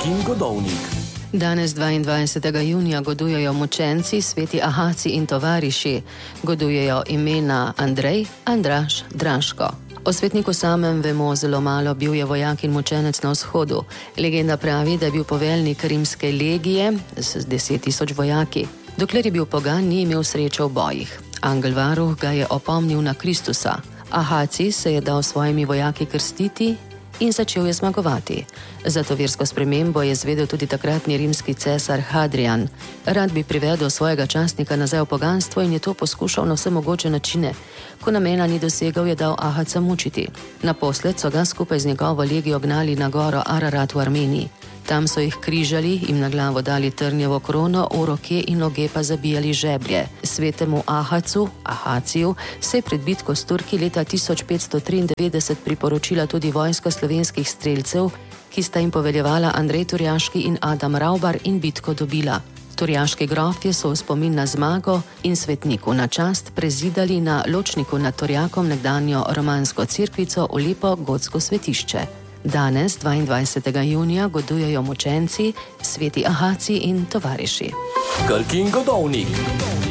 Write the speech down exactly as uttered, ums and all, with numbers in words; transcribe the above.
Krkin godovnik. Danes dvaindvajsetega junija godujejo mučenci, sveti Ahaci in tovariši. Godujejo imena Andrej, Andraž, Draško. O svetniku samem vemo zelo malo, bil je vojak in mučenec na vzhodu. Legenda pravi, da je bil poveljnik rimske legije z deset tisoč vojaki. Dokler je bil pogan, ni imel sreče v bojih. Angel varuh ga je opomnil na Kristusa. Ahaci se je dal svojimi vojaki krstiti in začel je zmagovati. Za to versko spremembo je zvedel tudi takratni rimski cesar Hadrian. Rad bi privedel svojega častnika nazaj v poganstvo in je to poskušal na vse mogoče načine. Ko namena ni dosegal, je dal Ahaca mučiti. Naposled so ga skupaj z njegovo legijo gnali na goro Ararat v Armeniji. Tam so jih križali, jim na glavo dali trnjevo krono, v roke in noge pa zabijali žeblje. Svetemu Ahacu, Ahaciju, se je pred bitko s Turki leta tisoč petsto triindevetdeset priporočila tudi vojska slovenskih strelcev, ki sta jim poveljevala Andrej Turjaški in Adam Ravbar, in bitko dobila. Turjaški grofje so v spomin na zmago in svetniku na čast prezidali na ločniku nad Turjakom nekdanjo romansko cerkvico v lepo gotsko svetišče. Danes, dvaindvajsetega junija, godujejo mučenci, sveti Ahaci in tovariši. Krkin godovnik.